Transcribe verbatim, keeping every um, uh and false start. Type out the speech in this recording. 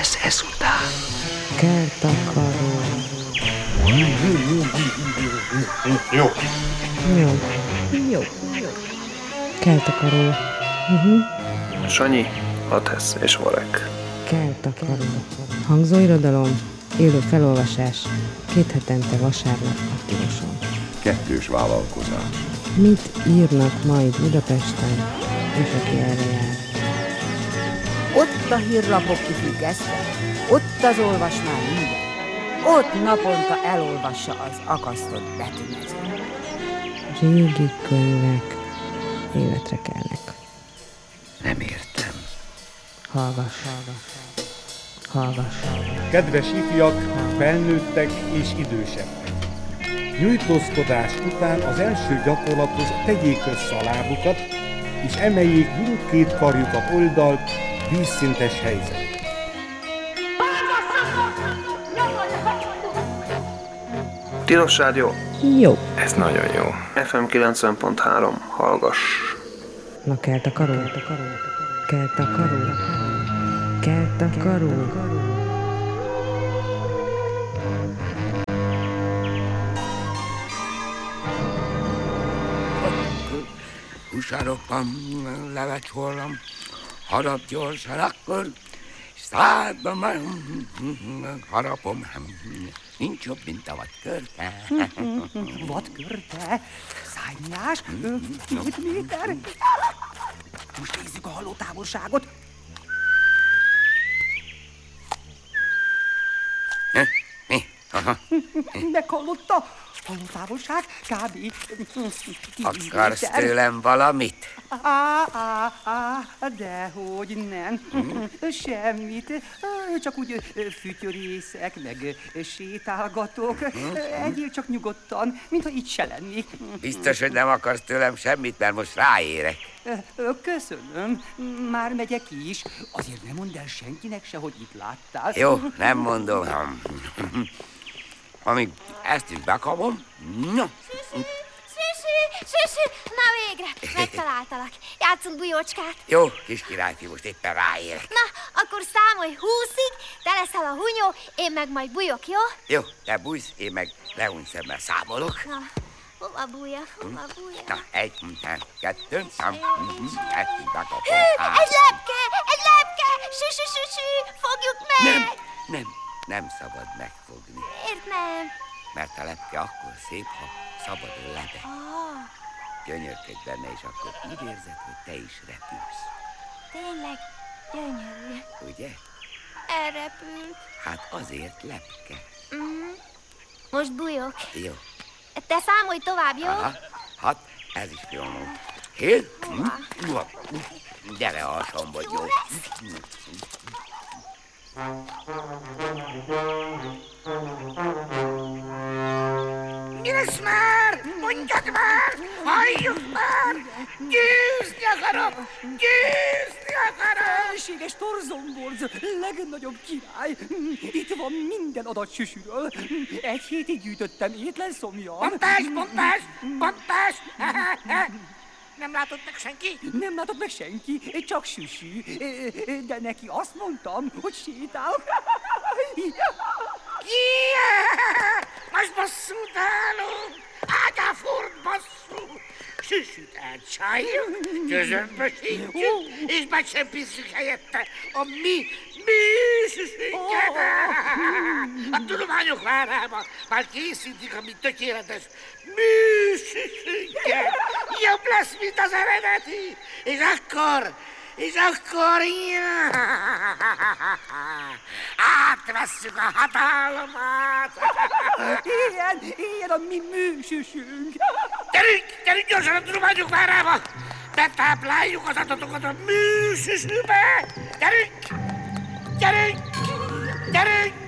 lesz ezután? Kertakaró. Jó. Jó. Jó. Kertakaró. Uh-huh. Sanyi, Atesz és Varek. Kertakaró. Hangzóirodalom, élő felolvasás, két hetente vasárnap a Tiloson. Kettős vállalkozás. Mit írnak majd Budapesten, és aki erre jár? Ott a hírlapok kifüggesztve, ott az olvasmány minden. Ott naponta elolvassa az akasztott betűmezőt. Régi könyvek életre kelnek. Nem értem. Hallgass, hallgass, hallgass, hallgass. Kedves ifjak, felnőttek és idősebbek! Nyújtózkodás után az első gyakorlathoz tegyék össze a lábukat, és emeljék mindkét karjukat oldalt, vízszintes helyzet. Tilos Rádió. Jó. Ez nagyon jó. ef em kilencven pont három. Hallgass. Na kertakaró, kertakaró, kertakaró, kertakaró. Húsarokban levecsholom, harap gyorsan, akkor szádba már harapom, nincs jobb, mint a vadkörte. Vadkörte? Szárnyás? Öt méter? Most nézzük a hallótávolságot. Mi? Aha. Meghallotta? Hallótávolság kb. Akarsz tőlem valamit? Á, á, á, dehogy nem. Semmit. Csak úgy fütyörészek, meg sétálgatok. Egyél csak nyugodtan, mintha itt se lennék. Biztos, hogy nem akarsz tőlem semmit, mert most ráérek. Köszönöm, már megyek is. Azért nem mondd el senkinek se, hogy itt láttál. Jó, nem mondom. Amíg ezt is bekapom. No. Szüsü, szüsü, na végre, megtaláltalak. Játszunk bujócskát. Jó, kis királyfi, most éppen ráérek. Na, akkor számolj húszig, te leszel a hunyó, én meg majd bujok, jó? Jó, te bújsz, én meg lehúny szemmel számolok. Na, hova bújjak, hova bújjak? Na, egy, kettő, szám, ezt is bekapom. Egy lepke, egy lepke, süsü, süsü, fogjuk meg! Nem, nem, nem szabad megfogni. Miért nem? Mert a lepke akkor szép, ha szabadon lebeg. Ah, Gyönyörködj benne, és akkor úgy érzed, hogy te is repülsz. tényleg gyönyörű. Ugye? Elrepült. Hát azért lepke. Mm. Most bujok. Jó. Te számolj tovább, jó? Aha, hát ez is jó volt. Hét? Gyere alsam vagy, jó? Mi lesz már? Mondjad már! Halljuk már! Győzni akarok! Győzni akarok! Felséges Torzomborz, legnagyobb király. Itt van minden adat süsüről. Egy hétig gyűjtöttem étlen szomjan. Pontás, pontás, pontás! Nem látott meg senki? Nem látott meg senki, csak süsű. De neki azt mondtam, hogy sétál. Yeah! Most bosszút állunk! Ágyáford bosszú! Süsüt elcsáljunk, közömbös hintjük, és becsempészünk helyette a mi, mi süsünket! A tudományok várában már készítik a mi tökéletes mi süsünket! Jobb lesz, mint az eredeti! És akkor... És akkor átvesszük a hatalmat! Ilyen, ilyen a mi műsüsünk! Gyerünk, gyerünk gyorsan a tudományok várába! Betápláljuk az adatokat a műsüsűbe! Gyerünk! Gyerünk! Gyerünk!